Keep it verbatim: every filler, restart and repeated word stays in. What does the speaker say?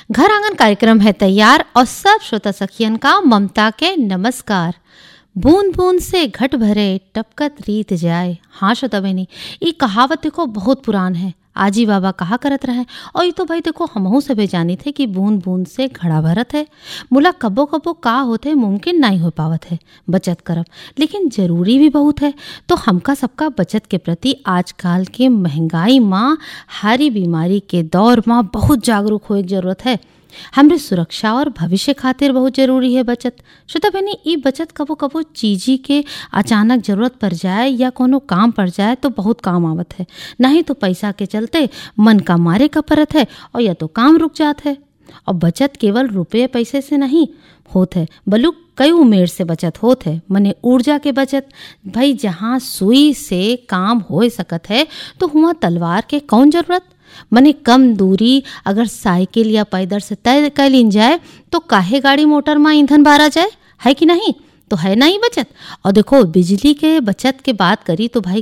घर आंगन कार्यक्रम है तैयार और सब श्रोता सखियन का ममता के नमस्कार। बूंद बूंद से घट भरे टपकत रीत जाए। हाँ श्रोता बहनी, ये कहावत देखो बहुत पुरान है। आजी बाबा कहा करत रहे और ये तो भाई देखो हमहू सबे जानी थे कि बूंद बूंद से घड़ा भरत है। मुला कबो कबो का होते मुमकिन नहीं हो पावत है बचत करब, लेकिन जरूरी भी बहुत है। तो हमका सबका बचत के प्रति आजकल के महंगाई माँ हारी बीमारी के दौर माँ बहुत जागरूक होए की जरूरत है। हमरे सुरक्षा और भविष्य खातिर बहुत जरूरी है बचत। श्रोता बहनी, ई बचत कबो कबो चीजी के अचानक जरूरत पड़ जाए या कोनो काम पड़ जाए तो बहुत काम आवत है। नहीं तो पैसा के चलते मन का मारे का परत है और या तो काम रुक जात है। और बचत केवल रुपये पैसे से नहीं होत है, बल्कि कई उमेर से बचत होत है। मने ऊर्जा के बचत। भाई जहाँ सुई से काम हो सकत है तो हुआ तलवार के कौन जरूरत। मने कम दूरी अगर साइकिल या पैदल से तय कर लीन जाए तो काहे गाड़ी मोटर में ईंधन भरा जाए, है कि नहीं। तो है ना ही बचत। और देखो बिजली के बचत के बात करी तो भाई